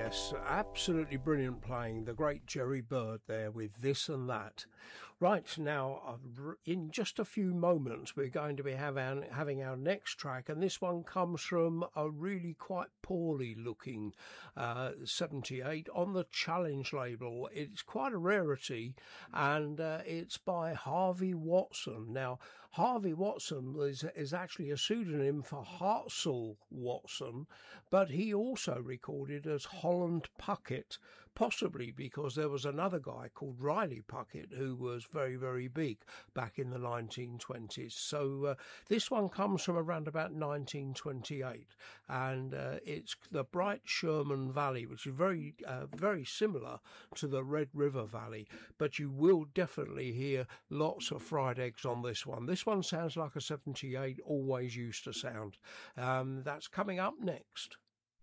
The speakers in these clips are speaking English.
yes, absolutely brilliant playing. The great Jerry Bird there with This and That. Right, now, in just a few moments, we're going to be having our next track, and this one comes from a really quite poorly looking 78 on the Challenge label. It's quite a rarity, and it's by Harvey Watson. Now, Harvey Watson is actually a pseudonym for Hartzell Watson, but he also recorded as Holland Puckett, possibly because there was another guy called Riley Puckett who was very, very big back in the 1920s. So this one comes from around about 1928, and it's the Bright Sherman Valley, which is very, very similar to the Red River Valley, but you will definitely hear lots of fried eggs on this one. This one sounds like a 78 always used to sound. That's coming up next.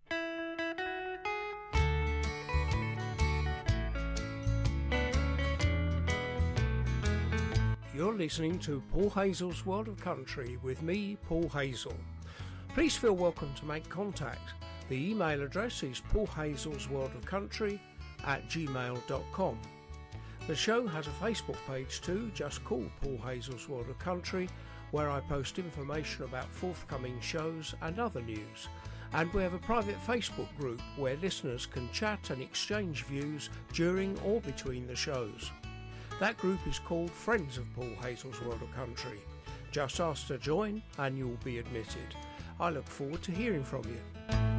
You're listening to Paul Hazel's World of Country with me, Paul Hazel. Please feel welcome to make contact. The email address is paulhazel'sworldofcountry@gmail.com. The show has a Facebook page too, just call Paul Hazel's World of Country, where I post information about forthcoming shows and other news. And we have a private Facebook group where listeners can chat and exchange views during or between the shows. That group is called Friends of Paul Hazel's World of Country. Just ask to join and you'll be admitted. I look forward to hearing from you.